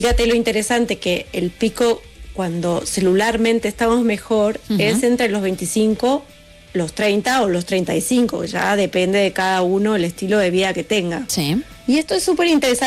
Fíjate lo interesante que el pico, cuando celularmente estamos mejor, es entre los 25, los 30 o los 35, ya depende de cada uno el estilo de vida que tenga. Sí. Y esto es súper interesante.